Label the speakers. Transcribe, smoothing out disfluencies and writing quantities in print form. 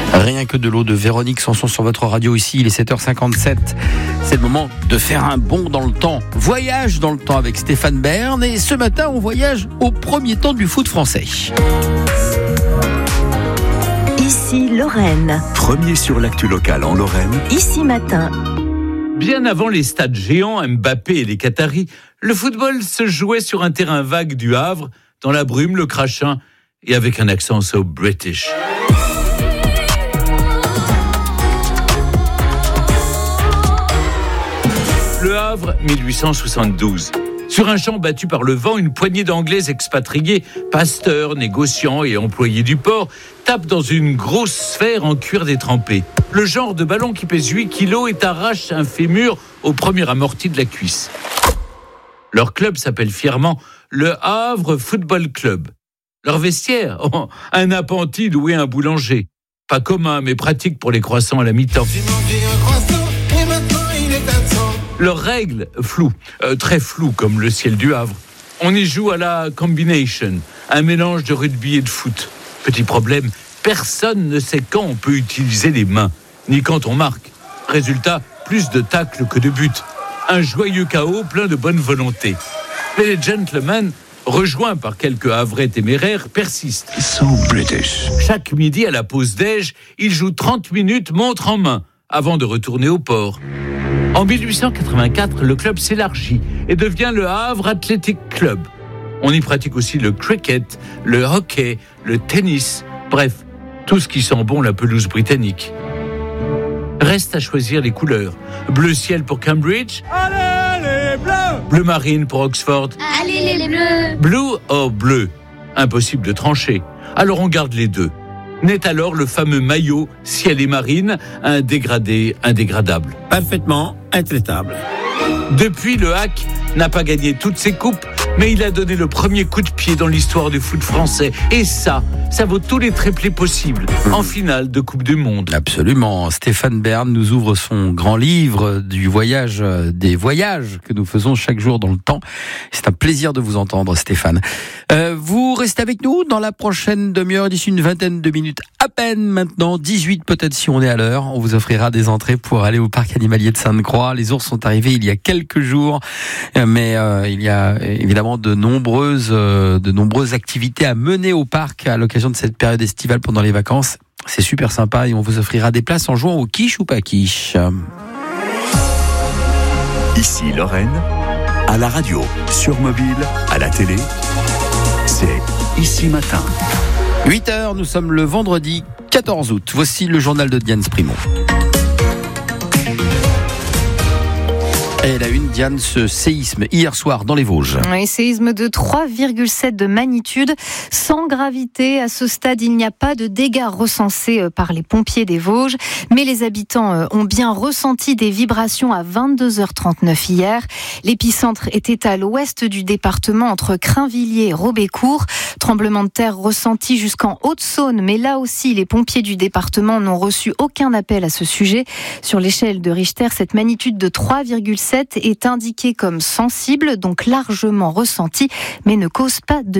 Speaker 1: Rien que de l'eau de Véronique Sanson sur votre radio ici, il est 7h57. C'est le moment de faire un bond dans le temps. Voyage dans le temps avec Stéphane Bern. Et ce matin, on voyage au premier temps du foot français.
Speaker 2: Ici Lorraine.
Speaker 3: Premier sur l'actu locale en Lorraine.
Speaker 2: Ici Matin.
Speaker 4: Bien avant les stades géants, Mbappé et les Qataris, le football se jouait sur un terrain vague du Havre, dans la brume, le crachin et avec un accent so British. Le Havre, 1872. Sur un champ battu par le vent, une poignée d'Anglais expatriés, pasteurs, négociants et employés du port, tapent dans une grosse sphère en cuir détrempé. Le genre de ballon qui pèse 8 kilos et arrache un fémur au premier amorti de la cuisse. Leur club s'appelle fièrement le Havre Football Club. Leur vestiaire, un appentis doué un boulanger. Pas commun, mais pratique pour les croissants à la mi-temps. Leurs règles, floues, très floues comme le ciel du Havre. On y joue à la combination, un mélange de rugby et de foot. Petit problème, personne ne sait quand on peut utiliser les mains, ni quand on marque. Résultat, plus de tacles que de buts. Un joyeux chaos plein de bonne volonté. Mais les gentlemen, rejoints par quelques Havrais téméraires, persistent.
Speaker 3: So British.
Speaker 4: Chaque midi à la pause déj, ils jouent 30 minutes montre en main, avant de retourner au port. En 1884, le club s'élargit et devient le Havre Athletic Club. On y pratique aussi le cricket, le hockey, le tennis, bref, tout ce qui sent bon la pelouse britannique. Reste à choisir les couleurs. Bleu ciel pour Cambridge.
Speaker 5: Allez les bleus!
Speaker 4: Bleu marine pour Oxford.
Speaker 6: Allez les bleus!
Speaker 4: Blue or bleu. Impossible de trancher. Alors on garde les deux. Naît alors le fameux maillot ciel et marine, un dégradé indégradable.
Speaker 1: Parfaitement intraitable.
Speaker 4: Depuis, le Hack n'a pas gagné toutes ses coupes, mais il a donné le premier coup de pied dans l'histoire du foot français. Et ça vaut tous les triplés possibles en finale de Coupe du Monde.
Speaker 1: Absolument. Stéphane Bern nous ouvre son grand livre du voyage, des voyages que nous faisons chaque jour dans le temps. C'est un plaisir de vous entendre, Stéphane. Vous restez avec nous dans la prochaine demi-heure, d'ici une vingtaine de minutes à peine maintenant, 18 peut-être si on est à l'heure. On vous offrira des entrées pour aller au parc animalier de Sainte-Croix. Les ours sont arrivés il y a quelques jours, mais il y a évidemment de nombreuses activités à mener au parc à l'occasion de cette période estivale pendant les vacances. C'est super sympa et on vous offrira des places en jouant au quiche ou pas quiche.
Speaker 3: Ici Lorraine, à la radio, sur mobile, à la télé, c'est Ici Matin.
Speaker 1: 8h, nous sommes le vendredi 14 août. Voici le journal de Diane Sprimont. Et la une, Diane, ce séisme hier soir dans les Vosges.
Speaker 7: Oui, séisme de 3,7 de magnitude, sans gravité. À ce stade, il n'y a pas de dégâts recensés par les pompiers des Vosges. Mais les habitants ont bien ressenti des vibrations à 22h39 hier. L'épicentre était à l'ouest du département, entre Crainvilliers et Robécourt. Tremblement de terre ressenti jusqu'en Haute-Saône. Mais là aussi, les pompiers du département n'ont reçu aucun appel à ce sujet. Sur l'échelle de Richter, cette magnitude de 3,7 est indiquée comme sensible, donc largement ressentie, mais ne cause pas de